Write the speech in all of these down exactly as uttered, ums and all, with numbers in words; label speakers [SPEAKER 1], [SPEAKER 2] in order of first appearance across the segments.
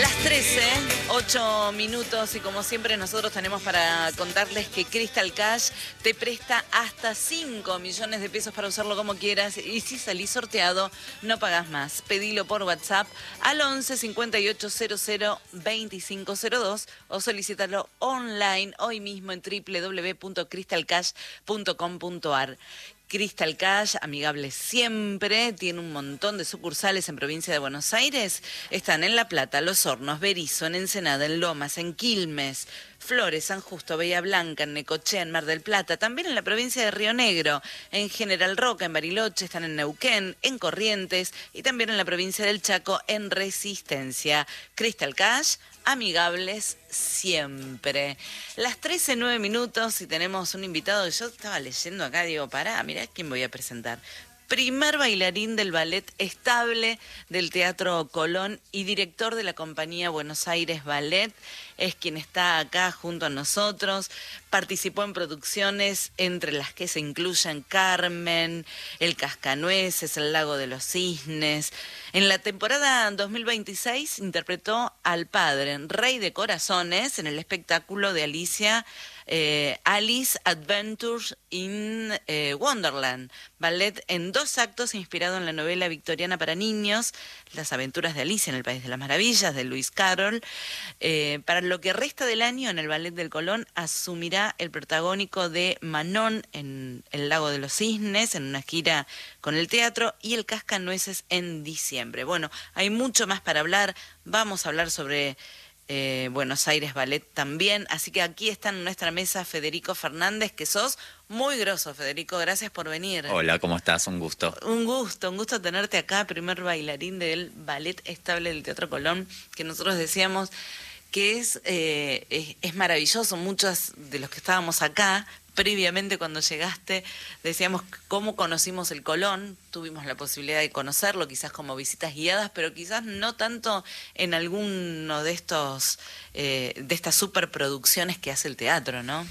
[SPEAKER 1] Las trece, ocho minutos y como siempre nosotros tenemos para contarles que Crystal Cash te presta hasta cinco millones de pesos para usarlo como quieras y si salís sorteado no pagás más. Pedilo por WhatsApp al once cincuenta y ocho cero cero veinticinco cero dos o solicítalo online hoy mismo en doble u doble u doble u punto crystal cash punto com punto a r. Crystal Cash, amigable siempre, tiene un montón de sucursales en provincia de Buenos Aires. Están en La Plata, Los Hornos, Berisso, en Ensenada, en Lomas, en Quilmes, Flores, San Justo, Bahía Blanca, en Necochea, en Mar del Plata, también en la provincia de Río Negro, en General Roca, en Bariloche, están en Neuquén, en Corrientes y también en la provincia del Chaco, en Resistencia. Crystal Cash, amigables siempre. Las trece, nueve minutos y tenemos un invitado que yo estaba leyendo acá, digo, pará, mirá quién voy a presentar. Primer bailarín del ballet estable del Teatro Colón y director de la compañía Buenos Aires Ballet, es quien está acá junto a nosotros. Participó en producciones entre las que se incluyen Carmen, El Cascanueces, El Lago de los Cisnes. En la temporada dos mil veintiséis interpretó al padre, Rey de Corazones, en el espectáculo de Alicia, eh, Alice Adventures in eh, Wonderland, ballet en dos actos inspirado en la novela victoriana para niños, Las aventuras de Alicia en el País de las Maravillas, de Lewis Carroll. Eh, para lo que resta del año, en el Ballet del Colón, asumirá el protagónico de Manon en El Lago de los Cisnes, en una gira con el teatro, y El Cascanueces en diciembre. Bueno, hay mucho más para hablar. Vamos a hablar sobre eh, Buenos Aires Ballet también. Así que aquí está en nuestra mesa Federico Fernández, que sos muy groso, Federico. Gracias por venir.
[SPEAKER 2] Hola, ¿cómo estás? Un gusto.
[SPEAKER 1] Un gusto, un gusto tenerte acá, primer bailarín del Ballet Estable del Teatro Colón, que nosotros decíamos que es, eh, es, es maravilloso. Muchos de los que estábamos acá, previamente cuando llegaste, decíamos cómo conocimos el Colón, tuvimos la posibilidad de conocerlo, quizás como visitas guiadas, pero quizás no tanto en alguno de estos, eh, de estas superproducciones que hace el teatro, ¿no?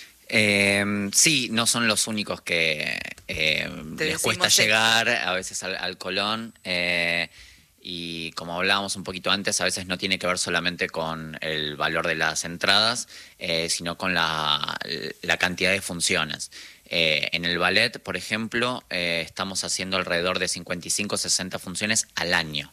[SPEAKER 2] Eh, sí, no son los únicos que eh, les cuesta llegar a veces al, al Colón. Eh, Y como hablábamos un poquito antes, a veces no tiene que ver solamente con el valor de las entradas, eh, sino con la, la cantidad de funciones. Eh, en el ballet, por ejemplo, eh, estamos haciendo alrededor de cincuenta y cinco, sesenta funciones al año.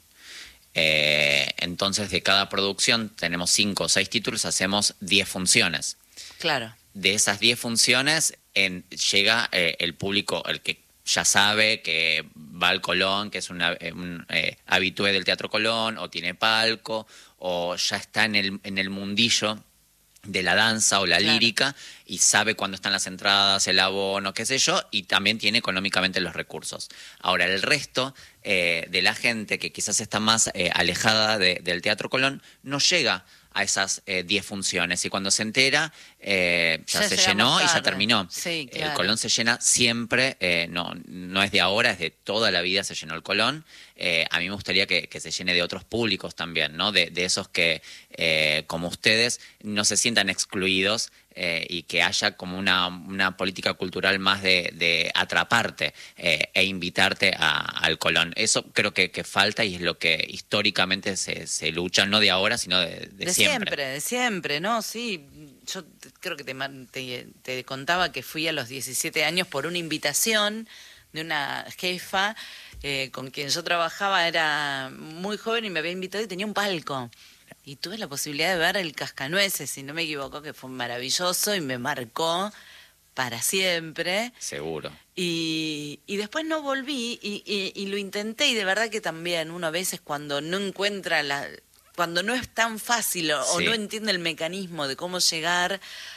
[SPEAKER 2] Eh, entonces, de cada producción, tenemos cinco o seis títulos, hacemos diez funciones.
[SPEAKER 1] Claro.
[SPEAKER 2] De esas diez funciones, en, llega eh, el público, el que ya sabe que va al Colón, que es una, un eh, habitué del Teatro Colón, o tiene palco, o ya está en el, en el mundillo de la danza o la claro. lírica, y sabe cuándo están las entradas, el abono, qué sé yo, y también tiene económicamente los recursos. Ahora, el resto eh, de la gente que quizás está más eh, alejada de, del Teatro Colón, no llega a esas diez eh, funciones, y cuando se entera eh, ya, ya se llenó y ya terminó.
[SPEAKER 1] Sí, claro.
[SPEAKER 2] El Colón se llena siempre, eh, no, no es de ahora, es de toda la vida se llenó el Colón. Eh, a mí me gustaría que, que se llene de otros públicos también, ¿no? De, de esos que, eh, como ustedes, no se sientan excluidos, eh, y que haya como una, una política cultural más de, de atraparte eh, e invitarte a, al Colón. Eso creo que, que falta, y es lo que históricamente se, se lucha, no de ahora, sino de, de,
[SPEAKER 1] de siempre. De siempre, de siempre, ¿no? Sí, yo creo que te, te, te contaba que fui a los diecisiete años por una invitación de una jefa eh, con quien yo trabajaba, era muy joven y me había invitado y tenía un palco. Y tuve la posibilidad de ver El Cascanueces, si no me equivoco, que fue maravilloso y me marcó para siempre.
[SPEAKER 2] Seguro.
[SPEAKER 1] Y, y después no volví y, y, y lo intenté, y de verdad que también uno a veces cuando no encuentra la... cuando no es tan fácil o, sí. o no entiende el mecanismo de cómo llegar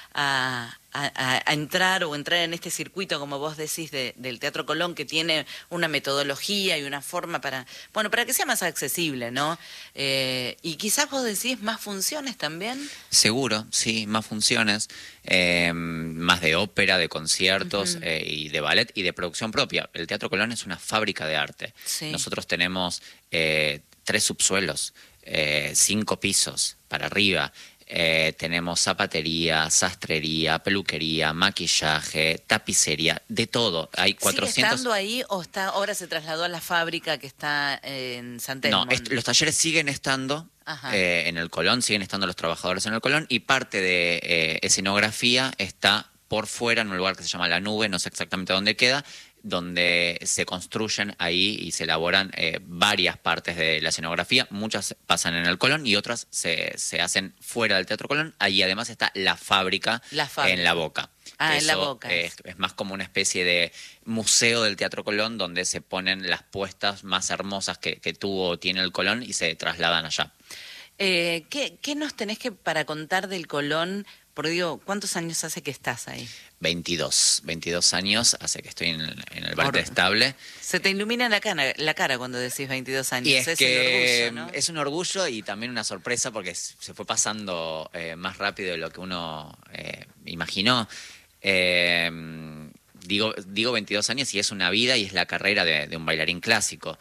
[SPEAKER 1] a, a, a entrar o entrar en este circuito, como vos decís, de, del Teatro Colón, que tiene una metodología y una forma para, bueno, para que sea más accesible, ¿no? Eh, y quizás vos decís más funciones también.
[SPEAKER 2] Seguro, sí, más funciones, eh, más de ópera, de conciertos, uh-huh. eh, y de ballet y de producción propia. El Teatro Colón es una fábrica de arte. Sí. Nosotros tenemos eh, tres subsuelos, eh, cinco pisos para arriba. Eh, tenemos zapatería, sastrería, peluquería, maquillaje, tapicería, de todo. Hay cuatrocientos...
[SPEAKER 1] ¿Sigue estando ahí o está, ahora se trasladó a la fábrica que está en San Telmo?
[SPEAKER 2] No, los talleres siguen estando, eh, en el Colón, siguen estando los trabajadores en el Colón, y parte de eh, escenografía está por fuera en un lugar que se llama La Nube, no sé exactamente dónde queda, donde se construyen ahí y se elaboran eh, varias partes de la escenografía. Muchas pasan en el Colón y otras se, se hacen fuera del Teatro Colón. Ahí además está la fábrica,
[SPEAKER 1] la fábrica.
[SPEAKER 2] en La Boca.
[SPEAKER 1] Ah, en La Boca.
[SPEAKER 2] Es, es más como una especie de museo del Teatro Colón donde se ponen las puestas más hermosas que, que tuvo o tiene el Colón y se trasladan allá.
[SPEAKER 1] Eh, ¿qué, ¿Qué nos tenés que para contar del Colón? Por digo, ¿cuántos años hace que estás ahí?
[SPEAKER 2] veintidós, veintidós años hace que estoy en el, en el bar de Estable.
[SPEAKER 1] Se te ilumina la cara, la cara cuando decís veintidós años.
[SPEAKER 2] Y es,
[SPEAKER 1] es
[SPEAKER 2] que
[SPEAKER 1] el orgullo, ¿no?
[SPEAKER 2] Es un orgullo y también una sorpresa porque se fue pasando eh, más rápido de lo que uno eh, imaginó. Eh, digo, digo veintidós años y es una vida y es la carrera de, de un bailarín clásico.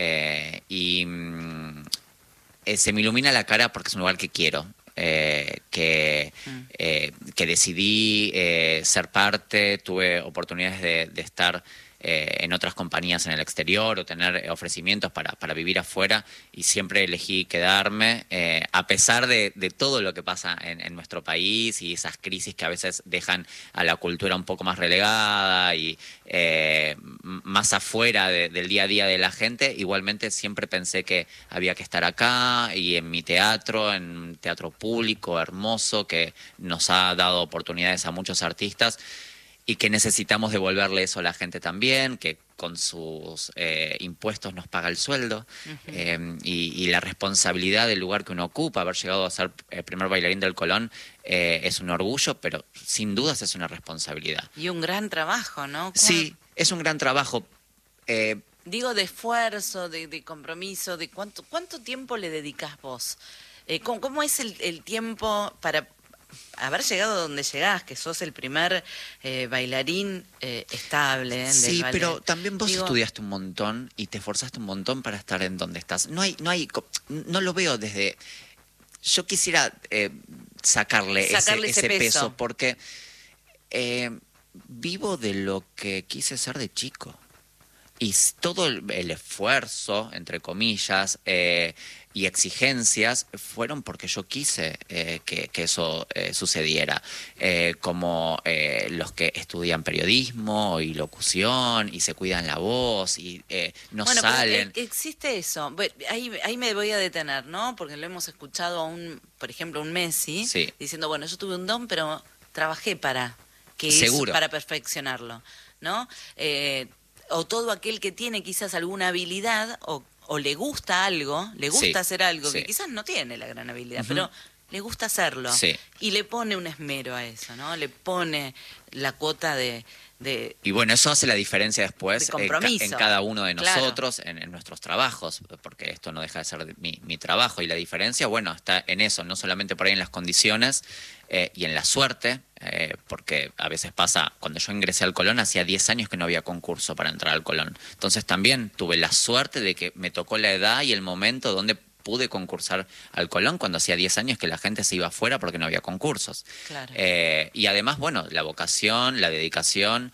[SPEAKER 2] Eh, y mm, eh, se me ilumina la cara porque es un lugar que quiero. Eh, que, mm. eh, que decidí eh, ser parte, tuve oportunidades de, de estar eh, en otras compañías en el exterior o tener ofrecimientos para, para vivir afuera y siempre elegí quedarme, eh, a pesar de, de todo lo que pasa en, en nuestro país y esas crisis que a veces dejan a la cultura un poco más relegada y eh, más afuera de, del día a día de la gente. Igualmente siempre pensé que había que estar acá y en mi teatro, en un teatro público hermoso que nos ha dado oportunidades a muchos artistas y que necesitamos devolverle eso a la gente también, que con sus eh, impuestos nos paga el sueldo. Uh-huh. eh, y, y la responsabilidad del lugar que uno ocupa, haber llegado a ser el primer bailarín del Colón, eh, es un orgullo, pero sin dudas es una responsabilidad.
[SPEAKER 1] Y un gran trabajo, ¿no? ¿Cómo?
[SPEAKER 2] Sí, es un gran trabajo. Eh,
[SPEAKER 1] Digo, de esfuerzo, de, de compromiso, de cuánto, cuánto tiempo le dedicás vos. Eh, ¿cómo, ¿Cómo es el, el tiempo para haber llegado donde llegás, que sos el primer eh, bailarín eh, estable? ¿eh?
[SPEAKER 2] Sí,
[SPEAKER 1] del
[SPEAKER 2] pero también vos
[SPEAKER 1] Digo,
[SPEAKER 2] estudiaste un montón y te esforzaste un montón para estar en donde estás. No hay, no hay, no lo veo desde. Yo quisiera eh, sacarle,
[SPEAKER 1] sacarle
[SPEAKER 2] ese,
[SPEAKER 1] ese,
[SPEAKER 2] ese
[SPEAKER 1] peso.
[SPEAKER 2] peso, porque eh, vivo de lo que quise ser de chico. Y todo el, el esfuerzo, entre comillas, eh, y exigencias fueron porque yo quise eh, que, que eso eh, sucediera. Eh, como eh, los que estudian periodismo y locución y se cuidan la voz y eh, no
[SPEAKER 1] bueno,
[SPEAKER 2] salen.
[SPEAKER 1] Pero existe eso. Ahí, ahí me voy a detener, ¿no? Porque lo hemos escuchado a un, por ejemplo, un Messi
[SPEAKER 2] sí.
[SPEAKER 1] diciendo, bueno, yo tuve un don, pero trabajé para que
[SPEAKER 2] Seguro.
[SPEAKER 1] Eso, para perfeccionarlo, ¿no? Eh, o todo aquel que tiene quizás alguna habilidad o, o le gusta algo, le gusta
[SPEAKER 2] sí,
[SPEAKER 1] hacer algo
[SPEAKER 2] sí.
[SPEAKER 1] que quizás no tiene la gran habilidad,
[SPEAKER 2] uh-huh.
[SPEAKER 1] pero le gusta hacerlo
[SPEAKER 2] sí.
[SPEAKER 1] y le pone un esmero a eso, ¿no? Le pone la cuota de... de
[SPEAKER 2] y bueno, eso hace la diferencia después
[SPEAKER 1] de compromiso.
[SPEAKER 2] En, en cada uno de nosotros,
[SPEAKER 1] claro.
[SPEAKER 2] en, en nuestros trabajos, porque esto no deja de ser mi, mi trabajo y la diferencia, bueno, está en eso, no solamente por ahí en las condiciones eh, y en la suerte, eh, porque a veces pasa, cuando yo ingresé al Colón, hacía diez años que no había concurso para entrar al Colón. Entonces también tuve la suerte de que me tocó la edad y el momento donde pude concursar al Colón cuando hacía diez años que la gente se iba afuera porque no había concursos.
[SPEAKER 1] Claro.
[SPEAKER 2] Eh, y además, bueno, la vocación, la dedicación,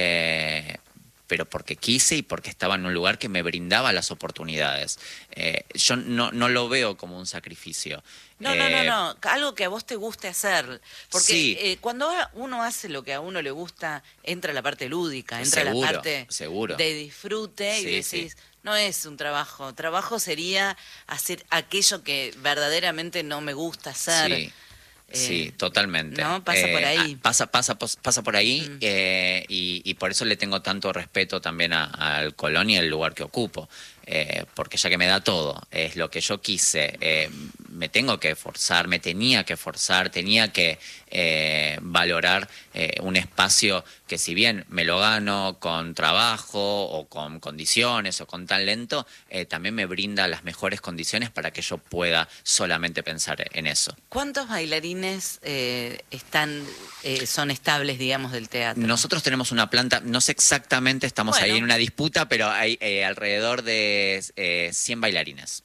[SPEAKER 2] eh, pero porque quise y porque estaba en un lugar que me brindaba las oportunidades. Eh, yo no, no lo veo como un sacrificio.
[SPEAKER 1] No,
[SPEAKER 2] eh,
[SPEAKER 1] no, no, no, algo que a vos te guste hacer. Porque
[SPEAKER 2] sí.
[SPEAKER 1] eh, cuando uno hace lo que a uno le gusta, entra la parte lúdica, entra
[SPEAKER 2] seguro,
[SPEAKER 1] la parte
[SPEAKER 2] seguro.
[SPEAKER 1] de disfrute y
[SPEAKER 2] sí,
[SPEAKER 1] decís...
[SPEAKER 2] Sí.
[SPEAKER 1] No es un trabajo. Trabajo sería hacer aquello que verdaderamente no me gusta hacer.
[SPEAKER 2] Sí, eh, sí, totalmente.
[SPEAKER 1] ¿No? Pasa eh, por ahí.
[SPEAKER 2] Pasa, pasa, pasa por ahí
[SPEAKER 1] mm.
[SPEAKER 2] eh, y, y por eso le tengo tanto respeto también a, al Colón y al lugar que ocupo. Eh, porque ya que me da todo, es lo que yo quise, eh, me tengo que esforzar, me tenía que esforzar, tenía que eh, valorar eh, un espacio que si bien me lo gano con trabajo o con condiciones o con talento, eh, también me brinda las mejores condiciones para que yo pueda solamente pensar en eso.
[SPEAKER 1] ¿Cuántos bailarines eh, están eh, son estables, digamos, del teatro?
[SPEAKER 2] Nosotros tenemos una planta, no sé exactamente, estamos bueno. ahí en una disputa, pero hay eh, alrededor de Eh, cien bailarines.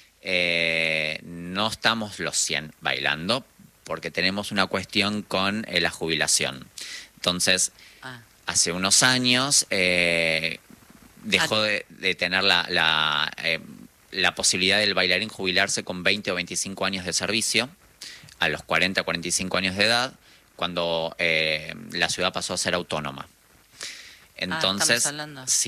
[SPEAKER 2] Eh, no estamos los cien bailando porque tenemos una cuestión con eh, la jubilación. Entonces, ah. hace unos años eh, dejó de, de tener la, la, eh, la posibilidad del bailarín jubilarse con veinte o veinticinco años de servicio, a los cuarenta, cuarenta y cinco años de edad, cuando eh, la ciudad pasó a ser autónoma. Entonces,
[SPEAKER 1] ah,
[SPEAKER 2] sí,